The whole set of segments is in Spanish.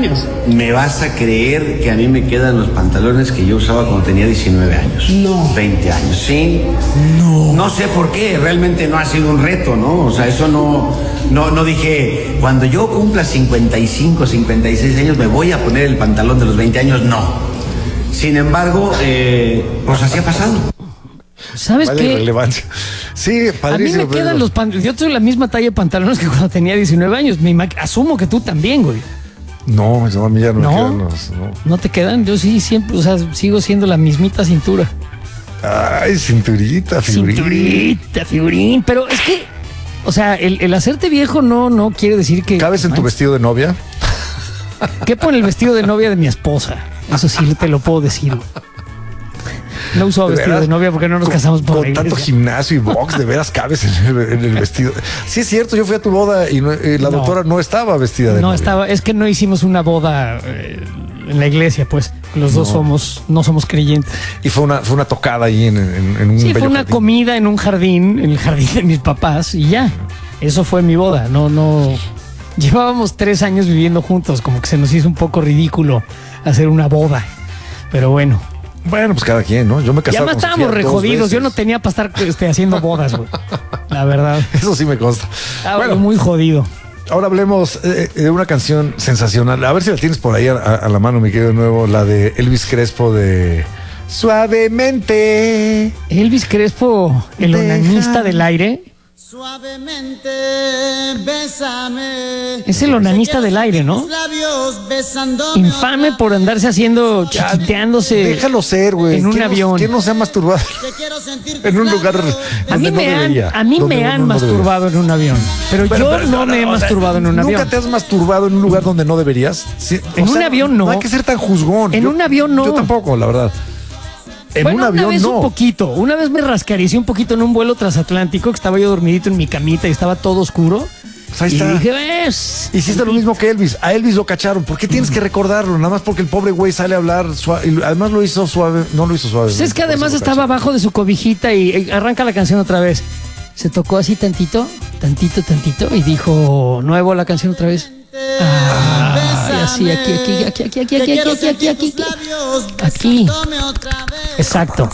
años. ¿Me vas a creer que a mí me quedan los pantalones que yo usaba cuando tenía 19 años? No. 20 años, sí. No. No sé por qué, realmente no ha sido un reto, ¿no? O sea, eso no dije, cuando yo cumpla 55, 56 años me voy a poner el pantalón de los 20 años, no. Sin embargo, pues así ha pasado. ¿Sabes qué? Relevancia. Sí, padrísimo. A mí me quedan los pantalones. Yo tengo la misma talla de pantalones que cuando tenía 19 años. Asumo que tú también, güey. No, a mí ya no me quedan ¿No? los... No. ¿No te quedan? Yo sí, siempre, o sea, sigo siendo la mismita cintura. Ay, cinturita, figurín. Cinturita, figurín. Pero es que, o sea, el hacerte viejo no quiere decir que... ¿Cabes en tu vestido de novia? ¿Qué pone el vestido de novia de mi esposa? Eso sí te lo puedo decir. No uso vestido de novia porque no nos casamos por con la iglesia. tanto gimnasio y box, de veras cabes en el vestido. Sí, es cierto, yo fui a tu boda y la doctora no estaba vestida de novia. No estaba, es que no hicimos una boda en la iglesia, pues. Los dos no somos creyentes. Y fue una tocada ahí en un Sí, bello fue una jardín. comida en un jardín, en el jardín de mis papás, y ya. Eso fue mi boda. No. Llevábamos 3 años viviendo juntos, como que se nos hizo un poco ridículo hacer una boda. Pero bueno. Bueno, pues cada quien, ¿no? Yo me Ya casaba más con estábamos Sofía 2 rejodidos. veces. Yo no tenía para estar haciendo bodas, güey. La verdad. Eso sí me consta. Estaba muy jodido. Ahora hablemos de una canción sensacional. A ver si la tienes por ahí a la mano, mi querido de nuevo. La de Elvis Crespo de Suavemente. Elvis Crespo, el onanista del aire. Suavemente, bésame. Es el onanista del aire, ¿no? Infame por andarse haciendo, chiquiteándose. Déjalo ser, güey. En un avión. ¿Quién no se ha masturbado en un lugar A mí donde no debería? a mí Donde me uno han no masturbado en un avión. Pero yo no me he masturbado en un avión. ¿Nunca te has masturbado en un lugar donde no deberías? Sí, En un avión no. No hay que ser tan juzgón. En un avión no. Yo tampoco, la verdad. En Bueno, un avión una vez no. un poquito. Una vez me rascaricé un poquito en un vuelo transatlántico, que estaba yo dormidito en mi camita y estaba todo oscuro. Pues ahí Y está. dije, ¿ves? Hiciste lo mismo que Elvis. A Elvis lo cacharon. ¿Por qué tienes que recordarlo? Nada más porque el pobre güey sale a hablar suave. Y además lo hizo suave. No lo hizo suave. Pues es que además estaba abajo de su cobijita y arranca la canción otra vez. Se tocó así tantito y dijo, nuevo la canción otra vez. Y así, aquí. Exacto.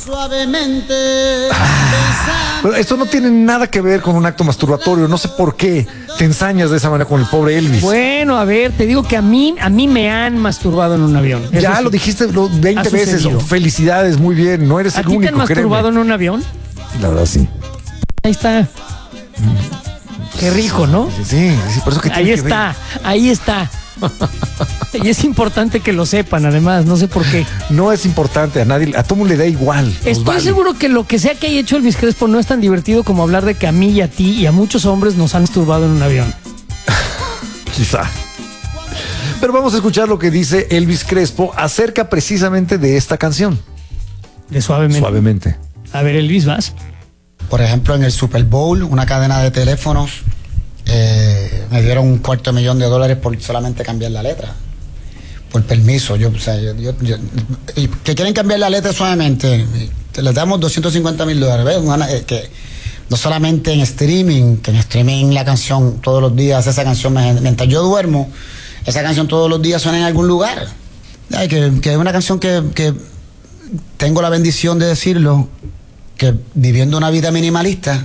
Pero esto no tiene nada que ver con un acto masturbatorio. No sé por qué te ensañas de esa manera con el pobre Elvis. Bueno, a ver, te digo que a mí me han masturbado en un avión. Eso Ya sí. lo dijiste 20 Ha veces. sucedido. Felicidades, muy bien. No eres ¿A el ti único. te han masturbado créeme. en un avión? La verdad, sí. Ahí está. Qué rico, ¿no? Sí, por eso que Ahí tienes que ver. ahí está. Y es importante que lo sepan, además, no sé por qué. No es importante a nadie, a todo mundo le da igual. nos Estoy vale. seguro que lo que sea que haya hecho Elvis Crespo no es tan divertido como hablar de que a mí y a ti y a muchos hombres nos han masturbado en un avión. Quizá. Pero vamos a escuchar lo que dice Elvis Crespo acerca precisamente de esta canción. De Suavemente. Suavemente. A ver, Elvis, ¿vas? Por ejemplo, en el Super Bowl, una cadena de teléfonos, me dieron $250,000 por solamente cambiar la letra. Por permiso. Y que quieren cambiar la letra suavemente. Les damos $250,000. ¿Ves? Que no solamente en streaming, que en streaming la canción todos los días, esa canción mientras yo duermo, esa canción todos los días suena en algún lugar. Ay, que es una canción que tengo la bendición de decirlo, que viviendo una vida minimalista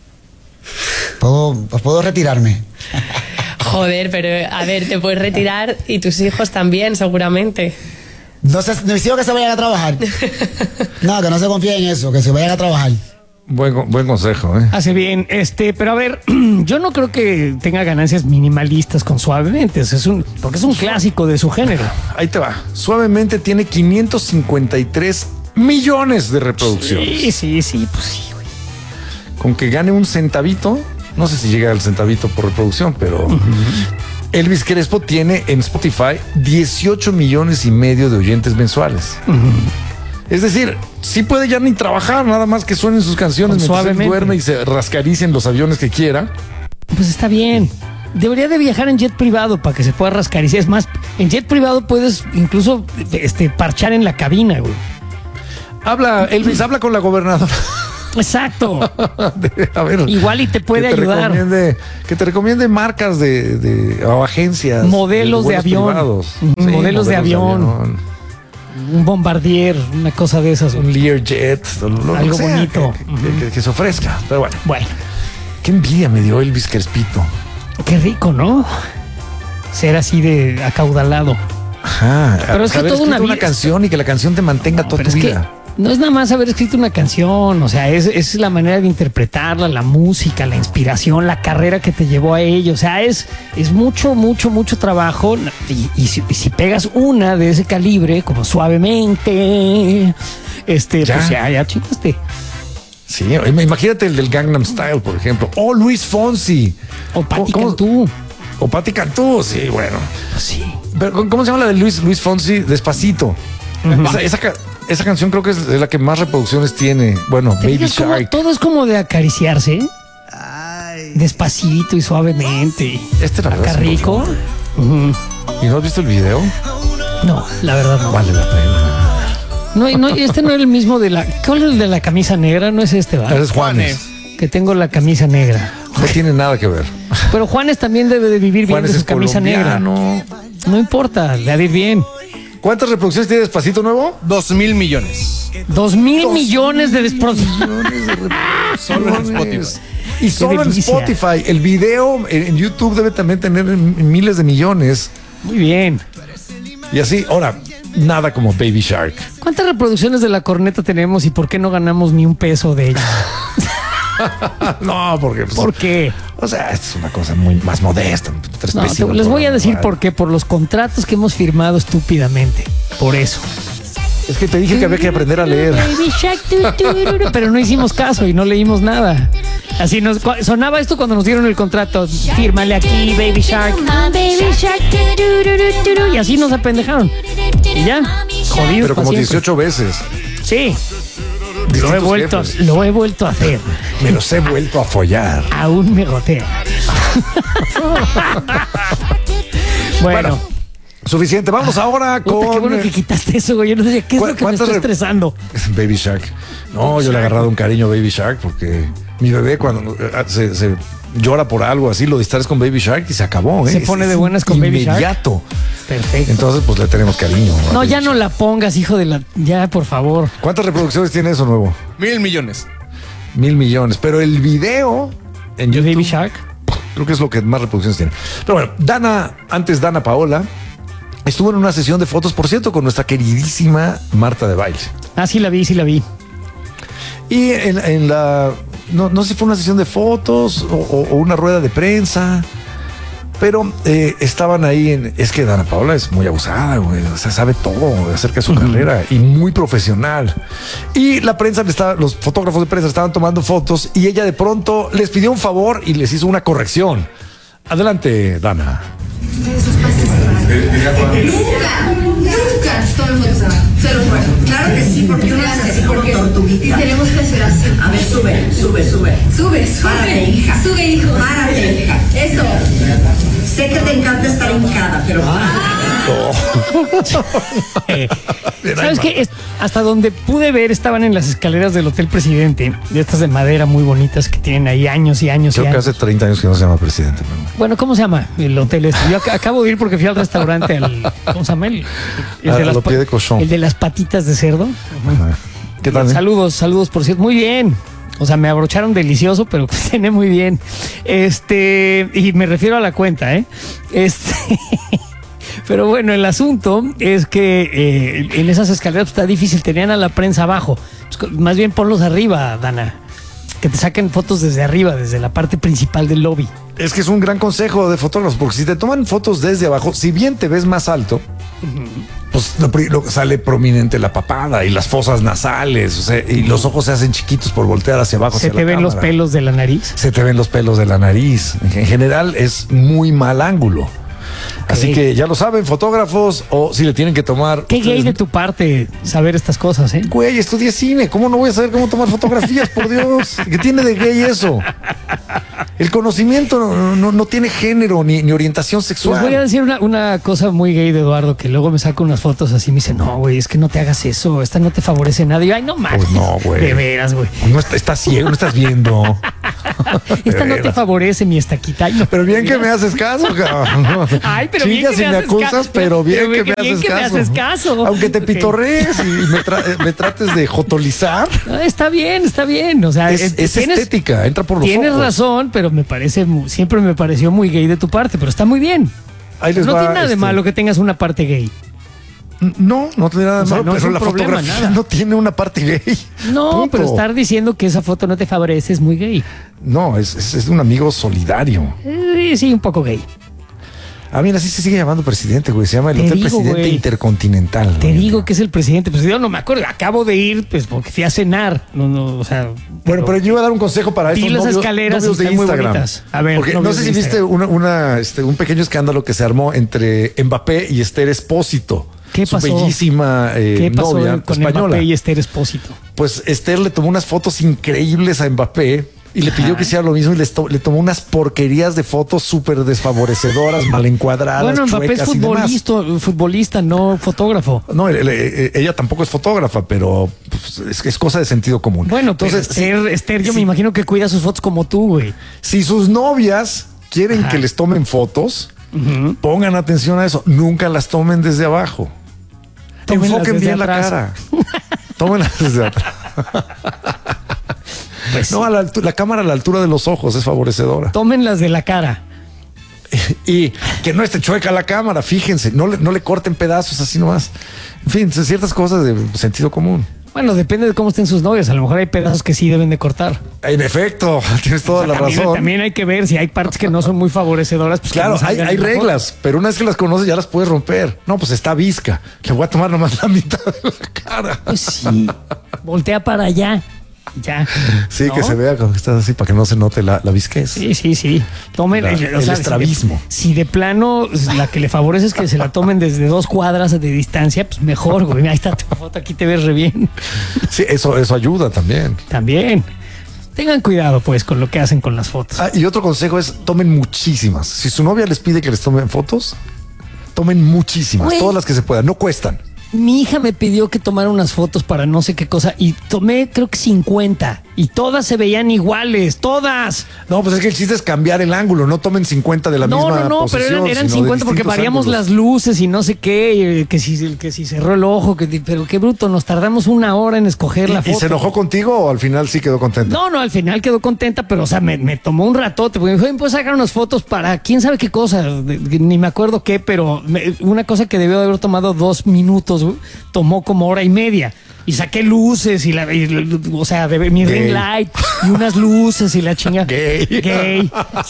puedo retirarme. Joder, pero a ver, te puedes retirar y tus hijos también, seguramente. No mis hijos que se vayan a trabajar. No, que no se confíen en eso, que se vayan a trabajar. Buen consejo, ¿eh? Hace bien, pero a ver, yo no creo que tenga ganancias minimalistas con Suavemente, porque es un clásico de su género. Ahí te va. Suavemente tiene 553 millones de reproducciones. Sí, pues sí, güey. Con que gane un centavito, no sé si llega al centavito por reproducción, pero Elvis Crespo tiene en Spotify 18 millones y medio de oyentes mensuales. Es decir, sí puede ya ni trabajar, nada más que suenen sus canciones mientras él Suavemente. duerme y se rascaricia en los aviones que quiera. Pues está bien. Debería de viajar en jet privado para que se pueda rascariciar. Es más, en jet privado puedes incluso parchar en la cabina, güey. Elvis, habla con la gobernadora. Exacto. A ver, Igual y te puede que ayudar. Que te recomiende marcas o agencias. Modelos de vuelos avión. privados. Ujú, modelos de avión. Un Bombardier, una cosa de esas. Un Learjet. Algo bonito. Que se ofrezca. Pero bueno. Bueno, Qué envidia me dio Elvis Crespito. qué rico, ¿no? Ser así de acaudalado. Ajá. Pero es que haber toda una escrito una vida- canción y que la canción te mantenga toda Pero tu es que vida. no es nada más haber escrito una canción, o sea, es la manera de interpretarla, la música, la inspiración, la carrera que te llevó a ello. O sea, es mucho, mucho, mucho trabajo. Y si pegas una de ese calibre, como Suavemente, pues ya chingaste. Sí, imagínate el del Gangnam Style, por ejemplo. O Luis Fonsi. O Pati ¿Cómo- Cantú. O Patti Cantú, sí, bueno. Pues sí. Pero, ¿cómo se llama la de Luis Fonsi? Despacito. Esa canción creo que es la que más reproducciones tiene. Bueno, ¿Te Baby fijas cómo Shark. todo es como de acariciarse? Despacito y suavemente. La Acá verdad, rico. ¿Y no has visto el video? No, la verdad no. Vale la pena. No, este no era el mismo de la. ¿Cuál es el de la camisa negra? No es este, ¿va? Eres Juanes. Que tengo la camisa negra. No tiene nada que ver. Pero Juanes también debe de vivir bien Juanes de es su camisa negra. colombiano. No importa, le ha de ir bien. ¿Cuántas reproducciones tiene Despacito nuevo? 2,000 millones. 2,000 millones de desproducciones. Solo en Spotify. Y solo en delicia. Spotify. El video en YouTube debe también tener miles de millones. Muy bien. Y así, ahora, nada como Baby Shark. ¿Cuántas reproducciones de la corneta tenemos y por qué no ganamos ni un peso de ella? No, porque... pues, ¿Por qué? o sea, es una cosa muy más modesta. No, les voy a decir por qué. Por los contratos que hemos firmado estúpidamente. Por eso. Es que te dije que había que aprender a leer. Baby Shark, pero no hicimos caso y no leímos nada. Así sonaba esto cuando nos dieron el contrato. Fírmale aquí, Baby Shark. Baby Shark. Y así nos apendejaron. Y ya, jodidos. Pero pa' como siempre. 18 veces. Sí, Distintos lo jefes. he vuelto a hacer. Me los he vuelto a follar. Aún me gotea. Bueno, Suficiente. Vamos ahora puta, con qué bueno que quitaste eso, güey. Yo no sé qué es lo que me ¿cuántas está re- estresando. Baby Shark. No, yo le he agarrado un cariño a Baby Shark porque mi bebé cuando se llora por algo así, lo distraes con Baby Shark y se acabó. Se pone de buenas con Baby Shark. Inmediato. Perfecto. Entonces, pues le tenemos cariño. a No, Baby ya no Shark. la pongas, hijo de la. Ya, por favor. ¿Cuántas reproducciones tiene eso nuevo? 1,000 millones. 1,000 millones. Pero el video en ¿De YouTube, Baby Shark? creo que es lo que más reproducciones tiene. Pero bueno, Dana Paola, estuvo en una sesión de fotos, por cierto, con nuestra queridísima Marta de Baile. Ah, sí la vi, sí la vi. Y en la, no sé si fue una sesión de fotos o una rueda de prensa, pero estaban ahí es que Dana Paola es muy abusada, güey, o sea, sabe todo acerca de su carrera y muy profesional. Y la prensa los fotógrafos de prensa estaban tomando fotos y ella de pronto les pidió un favor y les hizo una corrección. Adelante, Dana. Nunca tomen fotos abajo, se lo juro. Claro que sí, porque uno hace así como tortuguita. Y tenemos que hacer así. A ver, sube. Párate, hija. Sube, hijo. Párate, hija. Eso. Sé que te encanta estar hincada, pero ¿Sabes qué? Hasta donde pude ver estaban en las escaleras del Hotel Presidente, de estas de madera muy bonitas que tienen ahí años y años y Creo que años. hace 30 años que no se llama presidente. Pero... Bueno, ¿cómo se llama el hotel este? Yo acabo de ir porque fui al restaurante ¿cómo se llama? A los pies de cochón. El de las patitas de cerdo. ¿Qué tal? Saludos, por cierto. Muy bien. O sea, me abrocharon delicioso, pero cené muy bien. Y me refiero a la cuenta, ¿eh? Pero bueno, el asunto es que en esas escaleras está difícil, tenían a la prensa abajo. Pues, más bien ponlos arriba, Dana. Que te saquen fotos desde arriba, desde la parte principal del lobby. Es que es un gran consejo de fotógrafos, porque si te toman fotos desde abajo, si bien te ves más alto, pues sale prominente la papada y las fosas nasales, o sea, y los ojos se hacen chiquitos por voltear hacia abajo. Se hacia te la ven los cámara. pelos de la nariz. Se te ven los pelos de la nariz. En general es muy mal ángulo. Así que ya lo saben, fotógrafos, o si le tienen que tomar. Qué gay de tu parte saber estas cosas, ¿eh? Güey, estudié cine. ¿Cómo no voy a saber cómo tomar fotografías? Por Dios. ¿Qué tiene de gay eso? El conocimiento no tiene género ni orientación sexual. Les voy a decir una cosa muy gay de Eduardo, que luego me saca unas fotos así y me dice, no, güey, es que no te hagas eso, esta no te favorece nada. Y yo, ay, no mames. Pues no, güey. De veras, güey. No estás ciego, no estás viendo. Esta no te favorece, mi estaquita. Ay, no. Pero bien que me haces caso, cabrón. Ay, pero bien Chingas que y me me haces acusas, caso. pero bien Pero que me bien haces que me caso. haces caso. Aunque te Ok. pitorrees y me trates de jotolizar. No, está bien. O sea, Es tienes- estética, entra por los Tienes ojos. razón, pero siempre me pareció muy gay de tu parte, pero está muy bien. Ahí les No va, tiene nada de malo que tengas una parte gay. No tiene nada de O sea, malo, no es pero un la problema, fotografía nada. no tiene una parte gay. No, Punto. pero estar diciendo que esa foto no te favorece es muy gay. No, es un amigo solidario. Sí, un poco gay. Ah, mira, así se sigue llamando presidente, güey. Se llama el Te Hotel digo, Presidente güey. Intercontinental. Te güey. digo que es el presidente. Pues yo no me acuerdo. Acabo de ir, pues, porque fui a cenar. No, o sea. Bueno, pero yo iba a dar un consejo para Vi estos las novios, escaleras novios y de están muy Instagram. bonitas. A ver, porque no novios sé de si viste un pequeño escándalo que se armó entre Mbappé y Esther Espósito. ¿Qué su pasó? bellísima ¿Qué pasó novia con española. Mbappé y Esther Espósito? Pues Esther le tomó unas fotos increíbles a Mbappé y le pidió que hiciera lo mismo y le tomó unas porquerías de fotos súper desfavorecedoras, mal encuadradas. Bueno, Mbappé es chuecas y demás. futbolista, no fotógrafo. No, ella tampoco es fotógrafa, pero pues, es cosa de sentido común. Bueno, entonces, pero Esther, yo sí. me imagino que cuida sus fotos como tú, güey. Si sus novias quieren que les tomen fotos, pongan atención a eso. Nunca las tomen desde abajo. Tómenlas Enfoquen desde bien atrás. la cara. Tómenlas desde atrás. Pues No, la cámara a la altura de los ojos es favorecedora. tómenlas de la cara. Y que no esté chueca la cámara, fíjense, no le corten pedazos así nomás. En fin, ciertas cosas de sentido común. Bueno, depende de cómo estén sus novias. A lo mejor hay pedazos que sí deben de cortar. En efecto, tienes toda la También, razón. también hay que ver si hay partes que no son muy favorecedoras. Pues que Claro, no salgan hay en la foto. reglas, pero una vez que las conoces ya las puedes romper. No, pues está visca. Le voy a tomar nomás la mitad de la cara. Pues sí, voltea para allá. Ya. Sí, ¿No? que se vea como que estás así para que no se note la visquez. Sí. Tomen El estrabismo. Si de plano la que le favorece es que se la tomen desde 2 cuadras de distancia, pues mejor, güey. Ahí está tu foto, aquí te ves re bien. Sí, eso ayuda también. También. Tengan cuidado, pues, con lo que hacen con las fotos. Ah, y otro consejo es tomen muchísimas. Si su novia les pide que les tomen fotos, tomen muchísimas, Güey. todas las que se puedan. No cuestan. Mi hija me pidió que tomara unas fotos para no sé qué cosa y tomé creo que 50 y todas se veían iguales, todas. No, pues es que el chiste es cambiar el ángulo. No tomen 50 de la misma No, pero posición, eran sino de 50 porque distintos variamos ángulos. las luces y no sé qué, que si cerró el ojo, pero qué bruto, nos tardamos 1 hora en escoger la ¿Y foto. se enojó contigo o al final sí quedó contenta? No, al final quedó contenta, pero o sea, me tomó un ratote, porque me dijo, ¿puedes sacar unas fotos para quién sabe qué cosa? Ni me acuerdo qué, pero una cosa que debió de haber tomado 2 minutos, güey, tomó como 1:30. Y saqué luces o sea, mi Gay. ring light y unas luces y la chinga. Gay.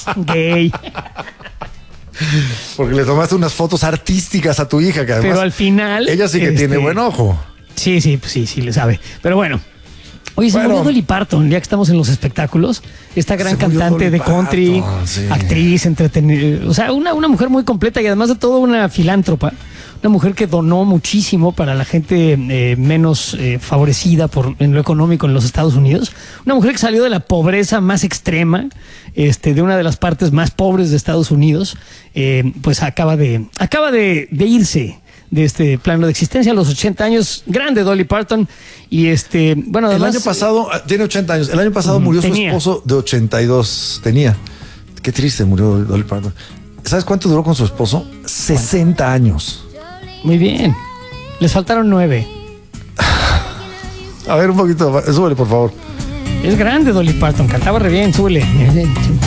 Porque le tomaste unas fotos artísticas a tu hija, que además Pero al final, ella sí que tiene buen ojo. Sí, pues sí le sabe. Pero bueno. Oye, se Bueno. murió Dolly Parton, ya que estamos en los espectáculos. Esta gran Se murió cantante Dolly de country, Parton, sí. actriz, entretenida. O sea, una mujer muy completa y además de todo una filántropa. Una mujer que donó muchísimo para la gente menos favorecida en lo económico en los Estados Unidos. Una mujer que salió de la pobreza más extrema, de una de las partes más pobres de Estados Unidos. Pues acaba de irse de este plano de existencia a los 80 años. Grande Dolly Parton. Y bueno, además, El año pasado, tiene 80 años. El año pasado murió tenía. su esposo de 82. Tenía. Qué triste murió Dolly Parton. ¿Sabes cuánto duró con su esposo? 60 años. muy bien. Les faltaron 9. A ver, un poquito. Súbele, por favor. Es grande Dolly Parton, cantaba re bien, súbele.